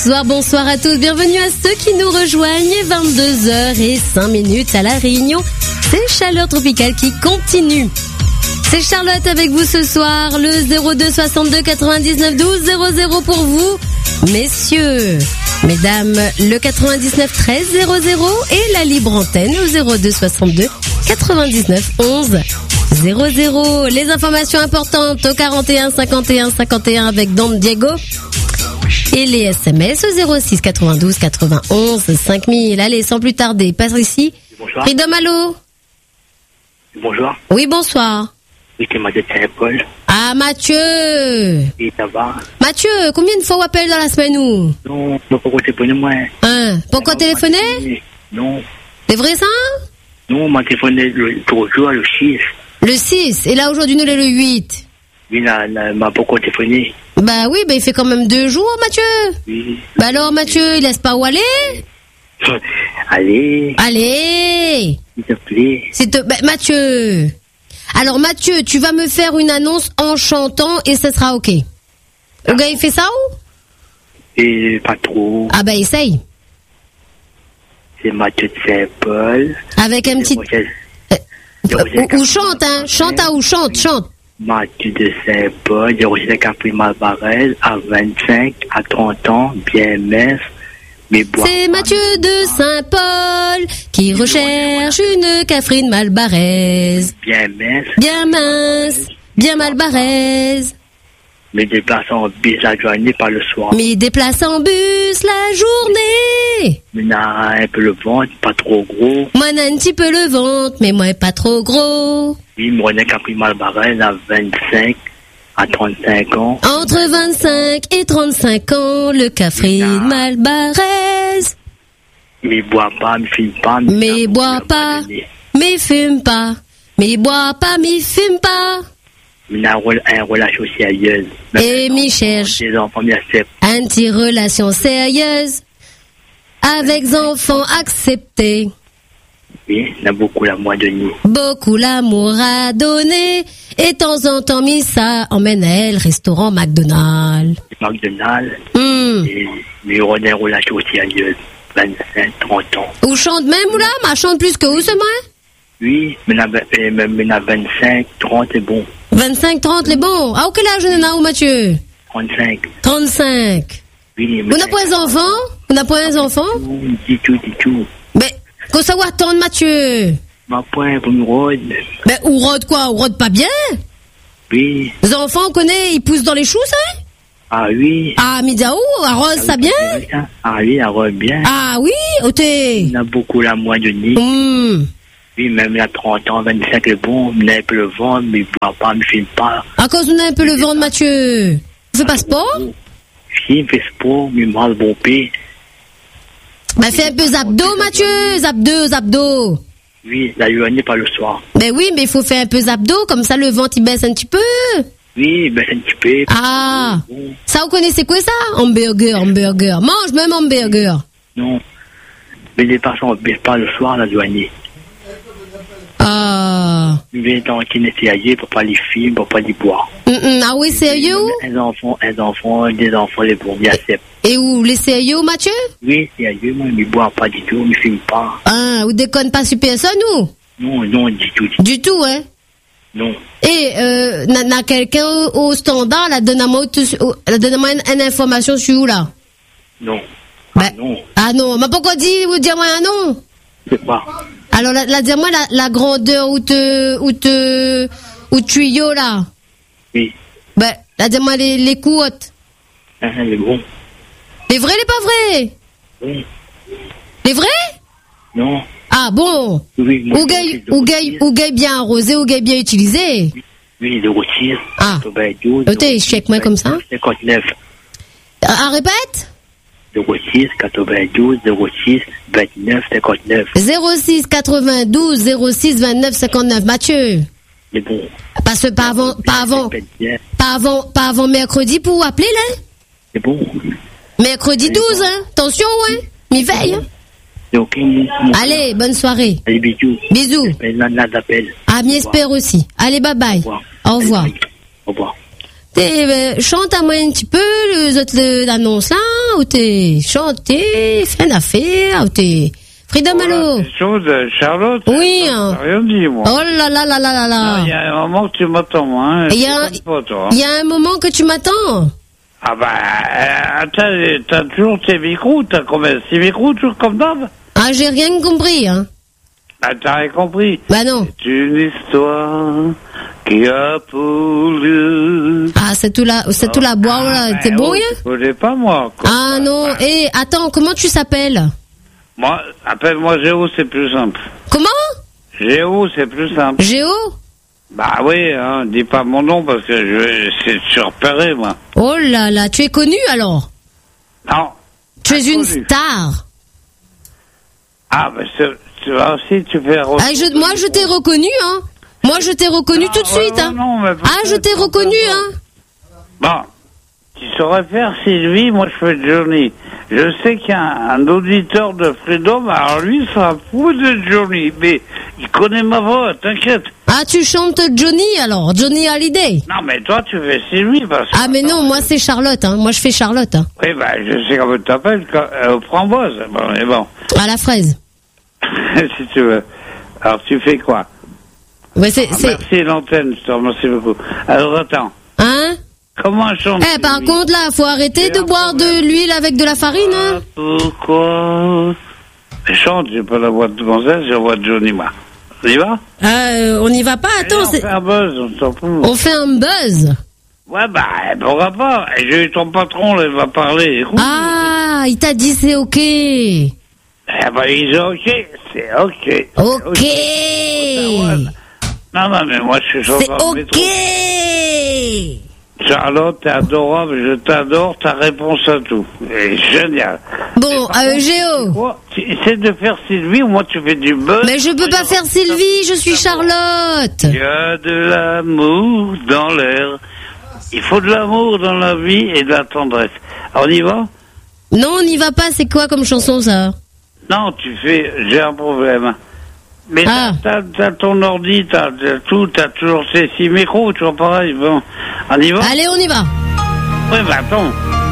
bonsoir à tous. Bienvenue à ceux qui nous rejoignent. 22h05 à La Réunion. C'est Chaleur Tropicale qui continue. C'est Charlotte avec vous ce soir. Le 02 62 99 12 00 pour vous. Messieurs, mesdames, le 99 13 00 et la libre antenne au 02 62 99 11 00. Les informations importantes au 41 51 51 avec Don Diego. Et les SMS au 06 92 91 5000. Allez, sans plus tarder, passe ici. Bonsoir. Freedom, allô? Bonjour. Oui, bonsoir. Oui, c'est Mathieu de Saint-Paul. Ah, Mathieu. Et ça va? Mathieu, combien de fois vous appelez dans la semaine ou? Non, pourquoi téléphoner moi? Hein? Pourquoi téléphoner? Non. C'est vrai ça? Non, m'a téléphoné pour le 6. Le 6. Et là, aujourd'hui, nous, le 8. Oui, m'a pourquoi téléphoné? Bah oui, bah il fait quand même 2 jours, Mathieu. Oui. Bah alors, Mathieu, il laisse pas où aller? Allez. Allez. S'il te plaît. Bah, Mathieu. Alors, Mathieu, tu vas me faire une annonce en chantant et ce sera ok. Le gars, il fait ça ou? Et pas trop. Ah bah, essaye. C'est Mathieu de Saint-Paul. Avec un petit... Ou chante, hein. Chante ou chante. Mathieu de Saint-Paul, 06 Capri Malbarès, à 25, à 30 ans, bien mince, mais bois. C'est Mathieu de Saint-Paul qui recherche une Catherine Malbarès. Bien mince. Bien mince, bien Malbarès. Mais déplace en bus la journée par le soir. Mais déplace en bus la journée. Mais n'a un peu le ventre, pas trop gros. Moi n'a un petit peu le ventre, mais moi pas trop gros. Oui, moi n'a qu'un prix Malbarès à 25 à 35 ans. Entre 25 et 35 ans, le Catherine Malbarès. Mais boit pas, mais fume pas. Mais boit pas, mais fume pas. Mais boit pas, mais fume pas. Mais n'a un relation sérieuse. Et m'y cherche des enfants bien acceptent. un petit relation sérieuse avec enfants acceptés. Oui, n'a beaucoup l'amour donné. Beaucoup l'amour à donner et de temps en temps Missa emmène elle restaurant McDonald's. McDonald's. Mais on a une relation sérieuse. 25, 30 ans. Ou chante même ou là? Ma chante plus que où ce moi? Oui, mais n'a 25, 30 c'est bon. 25, 30 les bons. Ah, quel âge on a où Mathieu? 35. 35. Oui, vous n'avez pas un enfant? Vous n'avez pas un enfant? Du tout. Mais, qu'on savoir attendre Mathieu? Ma point pour nous rôde. Mais, ou rôde quoi? Ou rôde pas bien? Oui. Les enfants, on connaît, ils poussent dans les choux, ça? Ah oui. Ah, Midiaou, arrose ça bien? Ah oui, arrose bien. Ah oui, ôtez. On a beaucoup l'amour donné. Oui, même à 30 ans, 25 c'est bon, on a un peu le ventre, mais il ne pas, ne filme pas. À cause on a un peu le ventre, Mathieu. Vous faites pas sport? Si, il fait sport, mais mal bon pied. Ben, fais un peu zabdo, Mathieu. Zabdo. Oui, la journée, pas le soir. Ben oui, mais il faut faire un peu zabdo, comme ça le ventre il baisse un petit peu. Oui, baisse un petit peu. Ah, ça vous connaissez quoi ça? Hamburger. Mange même hamburger. Non, mais les personnes ne baissent pas le soir, la journée. Ah. Ils viennent dans le kiné sérieux pour pas les films, pour pas les boire. Ah oui, sérieux? Des enfants, les bons, bien acceptent. Et où, les sérieux, Mathieu? Oui, sérieux, moi, ils ne boivent pas du tout, ils ne filment pas. Ah, vous déconne pas super ça, nous? Non, du tout. Du tout, hein? Non. Et, n'a quelqu'un au standard, là, donne-moi une information sur où, là? Non. Ben, non. Ah non, mais pourquoi vous dire moi un non? Je sais pas. Alors, dis-moi la grandeur ou tuyau, là. Oui. Ben, dis-moi les couottes. Les bons. Les vrais, les pas vrais? Oui. Les vrais? Non. Ah bon? Oui. Ou gay bien arrosé, ou gay bien utilisé? Oui, le retire. Ah. Écoutez, check moi comme ça. 59. Ah, répète? 06 92 06 29 59. 06 92 06 29 59. Mathieu. C'est bon. Parce que pas avant mercredi pour appeler là. C'est bon. Mercredi 12 hein. Attention ouais. Mi veille. Hein? Okay, allez, bonne soirée. Allez, bisous. Ah, m'y espère aussi. Allez, bye bye. Au revoir. Au revoir. Chante à moi un petit peu les autres annonces là, ou t'es chanté, fin d'affaires, ou t'es Freedom Allo. Charlotte. Oui. T'as rien dit, moi. Oh là là là là là là. Il y a un moment que tu m'attends, moi. Hein. Il y a un moment que tu m'attends. Ah bah, t'as toujours tes micros, t'as combien? 6 micros, toujours comme d'hab? Ah, j'ai rien compris, hein. Ah, t'as rien compris? Bah non. C'est une histoire qui a pour lieu. Ah, c'est tout la boire, là. T'es bon, là? Je connais pas, moi. Ah non, attends, comment tu s'appelles? Moi, appelle-moi Géo, c'est plus simple. Comment? Géo, c'est plus simple. Géo? Bah oui, hein, dis pas mon nom parce que c'est surpéré, moi. Oh là là, tu es connu alors? Non. Tu es une connu. star. Ah, bah tu vas aussi, tu fais... Moi, je t'ai reconnu, hein. Moi, je t'ai reconnu tout de suite, hein. Non, mais je t'ai reconnu, hein. Bon, tu saurais faire Sylvie, moi je fais Johnny. Je sais qu'il y a un auditeur de Freedom, alors lui, c'est un fou de Johnny, mais il connaît ma voix, t'inquiète. Ah, tu chantes Johnny alors, Johnny Hallyday. Non, mais toi, tu fais Sylvie, parce que... Ah, mais non, moi, c'est Charlotte, hein. Moi, je fais Charlotte, hein. Oui, bah, je sais comment tu t'appelles, Framboise. Bon, mais bon. À la fraise. Si tu veux. Alors, tu fais quoi? Ouais, merci l'antenne, je te remercie beaucoup. Alors, attends. Hein? Comment chante? Par contre, là, faut arrêter de boire de l'huile avec de la farine, hein. Pourquoi? Chante, j'ai pas la voix de gonzesse, j'ai la voix de Johnny, moi. On y va? On n'y va pas, attends. On fait un buzz, on s'en fout. On fait un buzz? Ouais, bah, pourquoi pas? J'ai eu ton patron, là, il va parler. Écoute. Ah, il t'a dit c'est ok. Eh ben, il dit ok, c'est ok. Ok. Non, mais moi, je suis c'est ok. Charlotte, t'es adorable, je t'adore, ta réponse à tout. C'est génial. Bon, Géo. Tu essaies de faire Sylvie ou moi tu fais du buzz? Mais je peux pas faire Sylvie, je suis Charlotte. Il y a de l'amour dans l'air. Il faut de l'amour dans la vie et de la tendresse. Alors, on y va? Non, on n'y va pas, c'est quoi comme chanson ça? Non, tu fais, j'ai un problème. Mais t'as ton ordi, t'as toujours ces 6 micros, toujours pareil. Bon, on y va? Allez, on y va. Oui, mais attends.